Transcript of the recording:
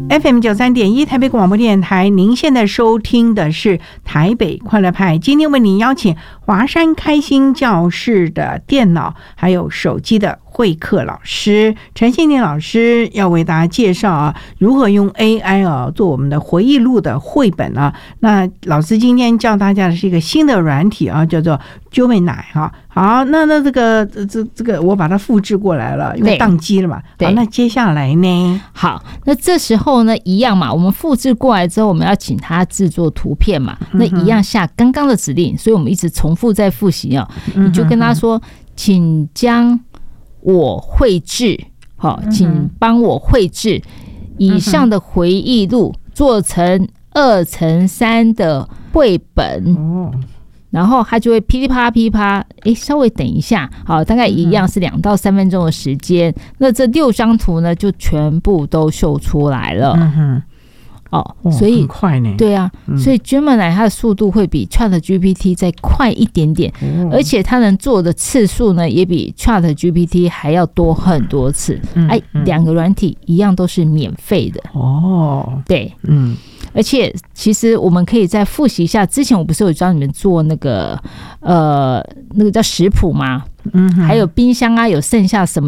FM93.1 台北广播电台，您现在收听的是台北快乐派。今天为您邀请华山开心教室的电脑还有手机的会客老师陈信念老师，要为大家介绍如何用 AI 做我们的回忆录的绘本啊。那老师今天教大家的是一个新的软体叫做 Gemini 哈。好，那这个我把它复制过来了，因为宕机了嘛。好，那接下来呢？ 好，那这时候呢，一样嘛，我们复制过来之后，我们要请他制作图片嘛，那一样下刚刚的指令，所以我们一直重复在复习你就跟他说，请将我绘制，请帮我绘制以上的回忆录，做成2×3的绘本。然后他就会噼里啪啦噼里啪啦，稍微等一下，好，大概一样是2到3分钟的时间。那这6张图呢，就全部都秀出来了。所以很快呢。 对啊，所以 Gemini 它的速度会比 ChatGPT 再快一点点，而且它能做的次数呢，也比 ChatGPT 还要多很多次。两个软体一样都是免费的。对，而且其实我们可以再复习一下，之前我不是有教你们做那个叫食谱吗？还有冰箱有剩下什么